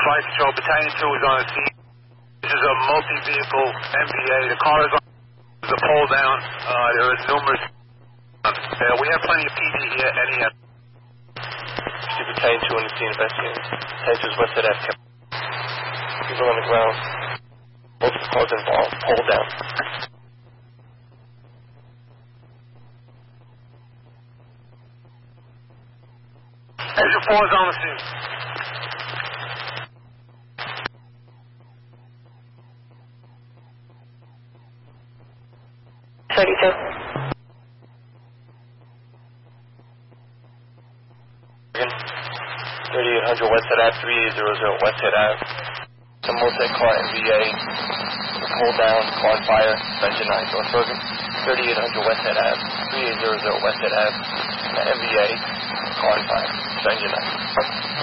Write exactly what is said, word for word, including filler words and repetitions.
Flight Patrol. Battalion two is on the scene. This is a multi-vehicle M V A. The car is on the pole down. Uh, there is numerous... Uh, we have plenty of P D here at N E M. Battalion two on the scene investigating. Battalion two is west at F. People on the ground. Both the cars involved. Pole down. Engine four is on the scene. thirty-two. thirty-eight hundred West Head Ave, thirty-eight hundred West Head Ave. Some multi-car M V A. Hold down, car on fire, engine nine, North Bergen. thirty-eight hundred West Head Ave, thirty-eight hundred West Head Ave. M V A, car on fire, engine nine.